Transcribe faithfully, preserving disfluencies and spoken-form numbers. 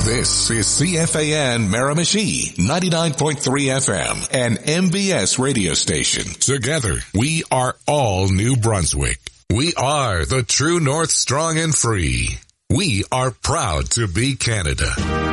This is C F A N Miramichi, ninety-nine point three F M, and M B S radio station. Together, we are all New Brunswick. We are the true North, strong and free. We are proud to be Canada.